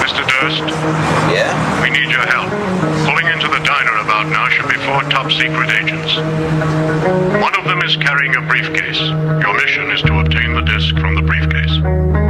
Mr. Durst, Yeah? we need your help. Pulling into the diner about now should be 4 top-secret agents. One of them is carrying a briefcase. Your mission is to obtain the disc from the briefcase.